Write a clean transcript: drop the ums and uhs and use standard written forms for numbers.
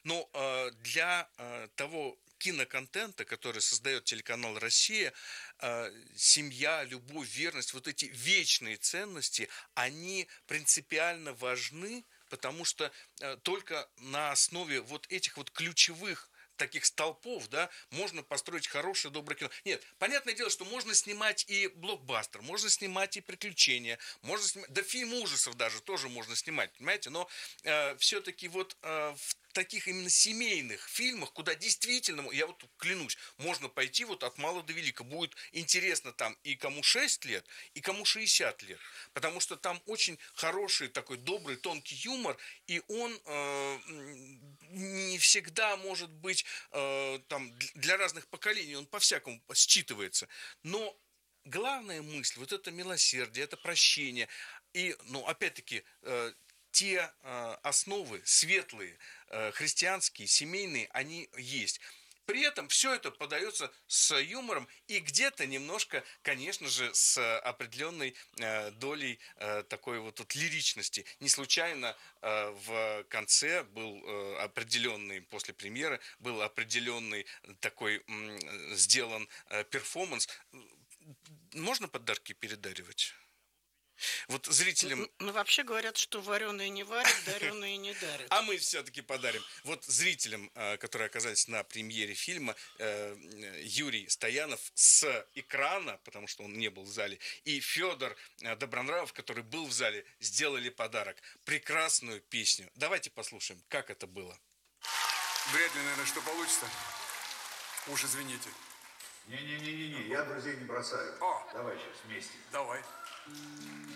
Но для того киноконтента, который создает телеканал «Россия», семья, любовь, верность, вот эти вечные ценности, они принципиально важны, потому что только на основе вот этих вот ключевых таких столпов, да, можно построить хорошее, доброе кино. Нет, понятное дело, что можно снимать и блокбастер, можно снимать и приключения, можно снимать, да фильм ужасов даже тоже можно снимать, понимаете, но все-таки вот в таких именно семейных фильмах, куда действительно, я вот клянусь, можно пойти вот от мала до велика. Будет интересно там и кому 6 лет, и кому 60 лет. Потому что там очень хороший такой добрый, тонкий юмор, и он не всегда может быть там для разных поколений, он по-всякому считывается. Но главная мысль, вот это милосердие, это прощение. И, ну, опять-таки, те основы светлые, христианские, семейные, они есть. При этом все это подается с юмором и где-то немножко, конечно же, с определенной долей такой вот лиричности. Не случайно в конце был определенный, после премьеры, был определенный такой сделан перформанс. Можно подарки передаривать? Вот зрителям. Ну, вообще говорят, что вареные не варят, дареные не А дарят. мы все-таки подарим. Вот зрителям, которые оказались на премьере фильма, Юрий Стоянов с экрана, потому что он не был в зале, и Федор Добронравов, который был в зале, сделали подарок. Прекрасную песню. Давайте послушаем, как это было. Вряд ли, наверное, что получится. Уж извините. Не-не-не-не, я друзей не бросаю. О, Давай сейчас вместе. давай.